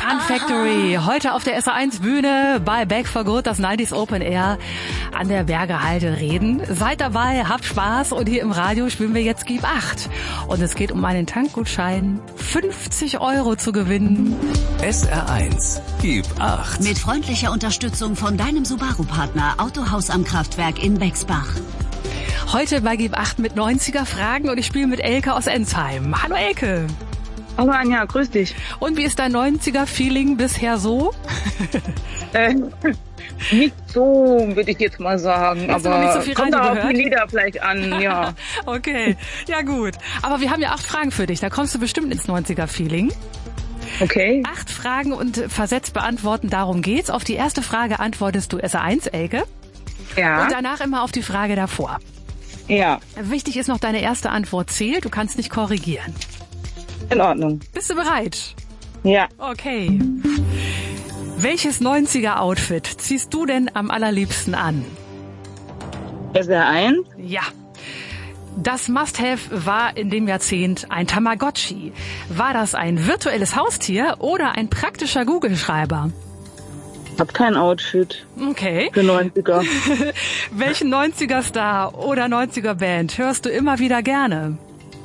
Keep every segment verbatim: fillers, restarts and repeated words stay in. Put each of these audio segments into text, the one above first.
Fun Factory. Heute auf der S A eins Bühne bei Back for Good, das neunziger Open Air an der Bergehalde Reden. Seid dabei, habt Spaß und hier im Radio spielen wir jetzt Gib acht. Und es geht um einen Tankgutschein, fünfzig Euro zu gewinnen. S R eins, Gib acht. Mit freundlicher Unterstützung von deinem Subaru-Partner Autohaus am Kraftwerk in Bexbach. Heute bei Gib acht mit neunziger Fragen und ich spiele mit Elke aus Ensheim. Hallo Elke. Hallo Anja, grüß dich. Und wie ist dein neunziger Feeling bisher so? äh, nicht so, würde ich jetzt mal sagen. Hast aber du noch nicht so viel kommt Radio auch gehört? auf die Lieder vielleicht an, ja. Okay, ja gut. Aber wir haben ja acht Fragen für dich. Da kommst du bestimmt ins neunziger Feeling. Okay. Acht Fragen und versetzt beantworten, darum geht's. Auf die erste Frage antwortest du S A eins, Elke. Ja. Und danach immer auf die Frage davor. Ja. Wichtig ist noch, deine erste Antwort zählt. Du kannst nicht korrigieren. In Ordnung. Bist du bereit? Ja. Okay. Welches neunziger Outfit ziehst du denn am allerliebsten an? S R eins? Ja. Das Must-Have war in dem Jahrzehnt ein Tamagotchi. War das ein virtuelles Haustier oder ein praktischer Google-Schreiber? Hab kein Outfit. Okay. Für neunziger. Welchen neunziger-Star oder neunziger-Band hörst du immer wieder gerne?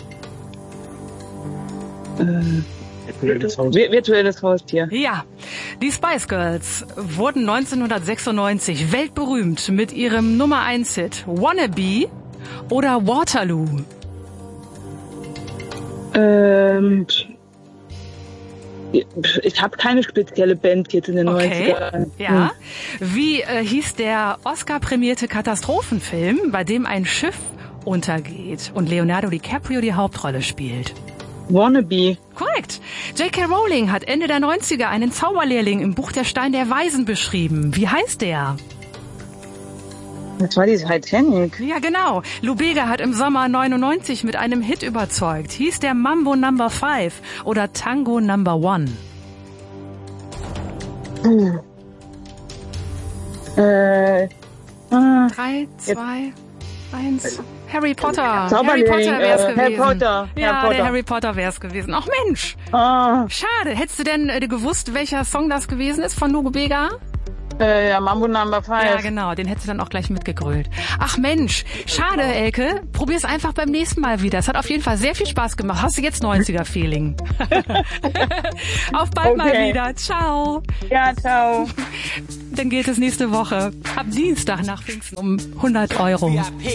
Äh, virtuelles Haustier. Ja, die Spice Girls wurden neunzehnhundertsechsundneunzig weltberühmt mit ihrem Nummer eins Hit Wannabe oder Waterloo? Ähm, ich habe keine spezielle Band jetzt in den Okay, neunzigern. ja. Wie äh, hieß der Oscar-prämierte Katastrophenfilm, bei dem ein Schiff untergeht und Leonardo DiCaprio die Hauptrolle spielt? Wannabe. Korrekt. J K Rowling hat Ende der neunziger einen Zauberlehrling im Buch Der Stein der Weisen beschrieben. Wie heißt der? Das war die Titanic. Ja, genau. Lou Bega hat im Sommer neunundneunzig mit einem Hit überzeugt. Hieß der Mambo Number Five oder Tango Number One? Hm. Äh, ah, Drei, zwei, eins. Harry Potter. Harry Zauberlehrling, Potter wär's äh, gewesen. Harry Potter. Ja, Harry Potter. der Harry Potter wär's gewesen. Ach Mensch. Ah, Schade. Hättest du denn äh, gewusst, welcher Song das gewesen ist von Lou Bega? äh, ja, Mambo Number Five. Ja, genau. Den hättest du dann auch gleich mitgegrölt. Ach Mensch. Schade, Elke. Probier's einfach beim nächsten Mal wieder. Es hat auf jeden Fall sehr viel Spaß gemacht. Hast du jetzt neunziger-Feeling? Auf bald mal Okay. wieder. Ciao. Ja, ciao. Dann gilt es nächste Woche. Ab Dienstag nach Pfingsten um hundert Euro.